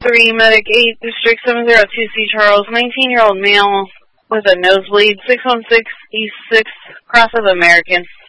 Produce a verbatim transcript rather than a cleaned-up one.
three, Medic eight, District seven zero two C Charles, nineteen-year-old male with a nosebleed, six one six East sixth, Cross of American.